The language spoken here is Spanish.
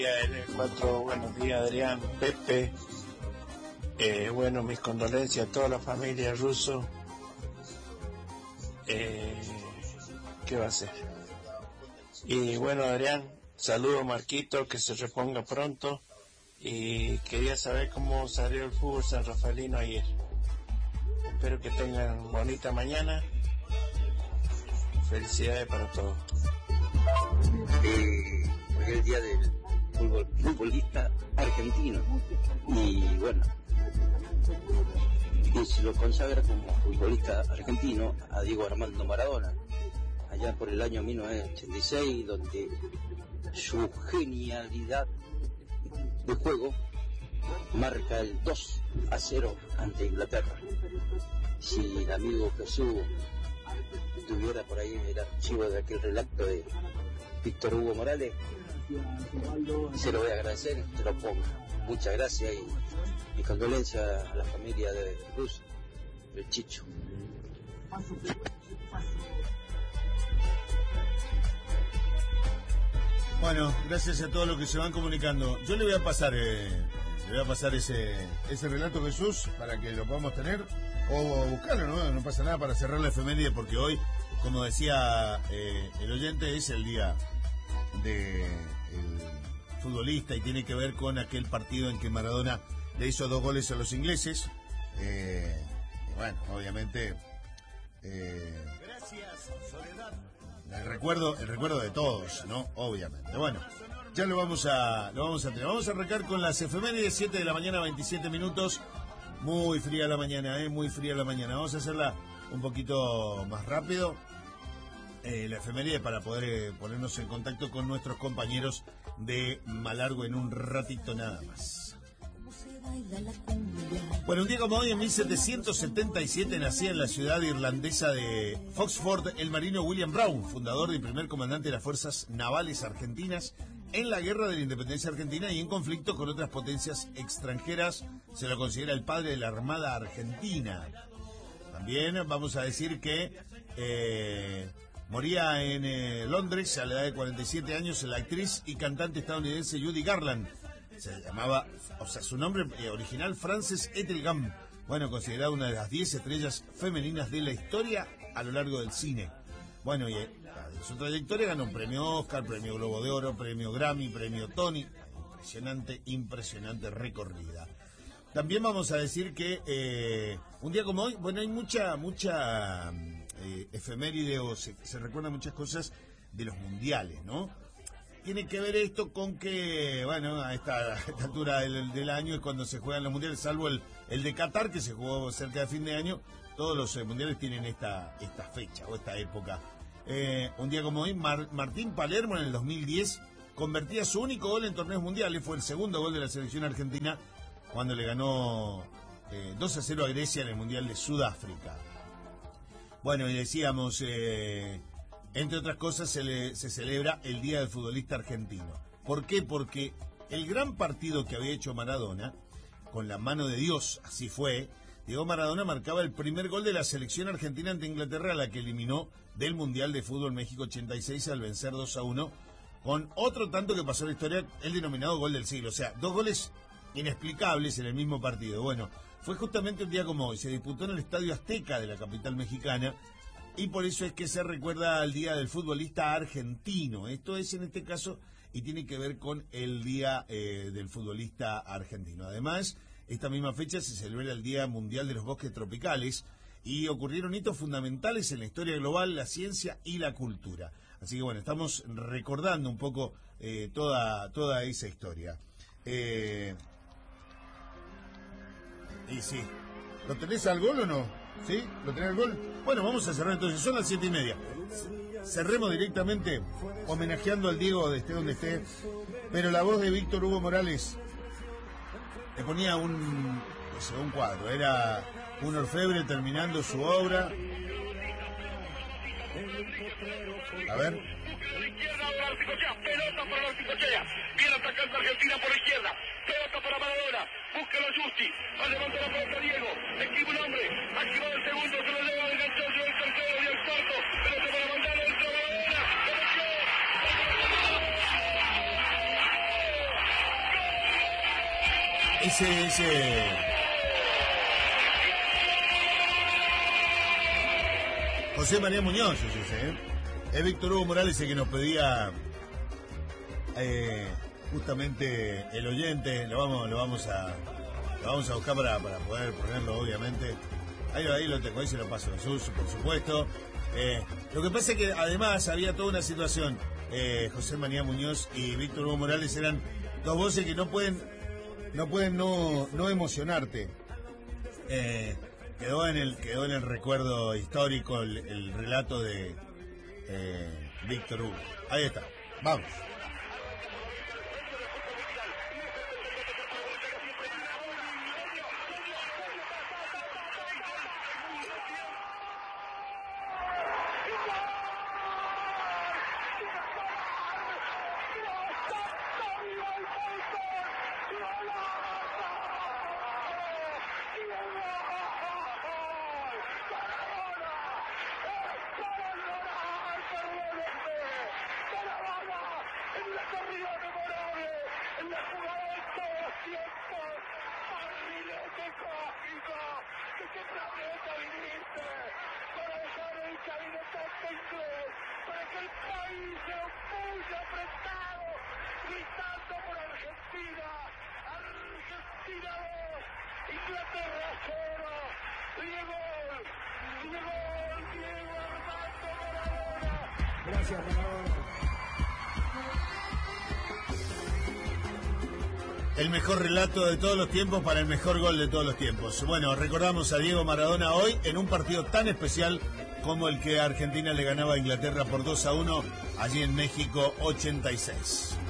L4, buenos días Adrián, Pepe, bueno, mis condolencias a toda la familia Russo. ¿Qué va a hacer? Y bueno Adrián, saludo Marquito, que se reponga pronto, y quería saber cómo salió el fútbol San Rafaelino ayer. Espero que tengan bonita mañana, felicidades para todos. Hoy es el día del futbolista argentino y bueno, y se lo consagra como futbolista argentino a Diego Armando Maradona allá por el año 1986, donde su genialidad de juego marca el 2-0 ante Inglaterra. Si el amigo Jesús tuviera por ahí el archivo de aquel relato de Víctor Hugo Morales, se lo voy a agradecer, te lo pongo. Muchas gracias y mi condolencia a la familia de Luz, del Chicho. Bueno, gracias a todos los que se van comunicando. Yo le voy a pasar ese relato, Jesús, para que lo podamos tener o buscarlo, ¿no? No pasa nada, para cerrar la efeméride, porque hoy, como decía el oyente, es el día del futbolista y tiene que ver con aquel partido en que Maradona le hizo 2 goles a los ingleses. Y bueno, obviamente, gracias, Soledad. El recuerdo de todos, ¿no? Obviamente. Bueno, ya lo vamos a tener. Vamos a arrancar con las efemérides, 7 de la mañana, 27 minutos. Muy fría la mañana, muy fría la mañana. Vamos a hacerla un poquito más rápido. La efeméride, para poder ponernos en contacto con nuestros compañeros de Malargo en un ratito nada más. Bueno, un día como hoy, en 1777, nacía en la ciudad irlandesa de Foxford el marino William Brown, fundador y primer comandante de las fuerzas navales argentinas en la Guerra de la Independencia Argentina y en conflicto con otras potencias extranjeras. Se lo considera el padre de la Armada Argentina. También vamos a decir que moría en Londres a la edad de 47 años la actriz y cantante estadounidense Judy Garland. Se llamaba, su nombre original, Frances Ettelgam. Bueno, considerada una de las 10 estrellas femeninas de la historia a lo largo del cine. Bueno, y su trayectoria ganó un premio Oscar, premio Globo de Oro, premio Grammy, premio Tony. Impresionante recorrida. También vamos a decir que un día como hoy, bueno, hay mucha efeméride, o se recuerdan muchas cosas de los mundiales, ¿no? Tiene que ver esto con que, bueno, a esta altura del año es cuando se juegan los mundiales, salvo el de Qatar, que se jugó cerca de fin de año. Todos los mundiales tienen esta fecha o esta época. Un día como hoy, Martín Palermo en el 2010 convertía su único gol en torneos mundiales. Fue el segundo gol de la selección argentina cuando le ganó 2-0 a Grecia en el Mundial de Sudáfrica. Bueno, y decíamos, entre otras cosas, se celebra el Día del Futbolista Argentino. ¿Por qué? Porque el gran partido que había hecho Maradona, con la mano de Dios, así fue, Diego Maradona marcaba el primer gol de la selección argentina ante Inglaterra, a la que eliminó del Mundial de Fútbol México 86 al vencer 2-1, con otro tanto que pasó a la historia, el denominado gol del siglo. O sea, 2 goles inexplicables en el mismo partido. Bueno, fue justamente un día como hoy, se disputó en el Estadio Azteca de la capital mexicana, y por eso es que se recuerda al Día del Futbolista Argentino. Esto es en este caso, y tiene que ver con el Día del Futbolista Argentino. Además, esta misma fecha se celebra el Día Mundial de los Bosques Tropicales, y ocurrieron hitos fundamentales en la historia global, la ciencia y la cultura. Así que bueno, estamos recordando un poco toda esa historia. Y sí, ¿lo tenés al gol o no? ¿Sí? ¿Lo tenés al gol? Bueno, vamos a cerrar entonces, son las 7:30. Cerremos directamente homenajeando al Diego, de esté donde esté, pero la voz de Víctor Hugo Morales le ponía un cuadro, era un orfebre terminando su obra. A ver. Pelota para Articochea, viene atacando Argentina por la izquierda, pelota para Maradona, búscalo Justi, levanta la pelota Diego, esquiva un hombre, activado el segundo, se lo lleva el ganchazo del tercero y el cuarto, pelota para mandar dentro de Maradona, ese José María Muñoz es Víctor Hugo Morales el que nos pedía justamente el oyente. Lo vamos a buscar para poder ponerlo, obviamente. Ahí lo tengo, ahí se lo paso a Jesús, por supuesto. Lo que pasa es que además había toda una situación. José María Muñoz y Víctor Hugo Morales eran dos voces que no pueden no emocionarte. Quedó en el recuerdo histórico el relato de Víctor Hugo. Ahí está, vamos. Gracias, Maradona. El mejor relato de todos los tiempos para el mejor gol de todos los tiempos. Bueno, recordamos a Diego Maradona hoy en un partido tan especial como el que Argentina le ganaba a Inglaterra por 2-1 allí en México 86.